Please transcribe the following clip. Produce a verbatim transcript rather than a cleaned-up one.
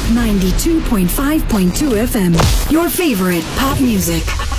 ninety-two point five point two F M. Your favorite pop music.